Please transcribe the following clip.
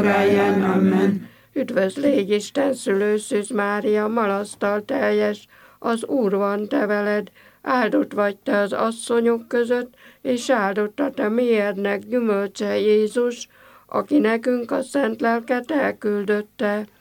Ráján, amen. Üdvözl légy Isten szülő, Szűz Mária, malasztal teljes, az Úr van te veled, áldott vagy te az asszonyok között, és áldott a te méhednek gyümölcse Jézus, aki nekünk a szent lelket elküldötte.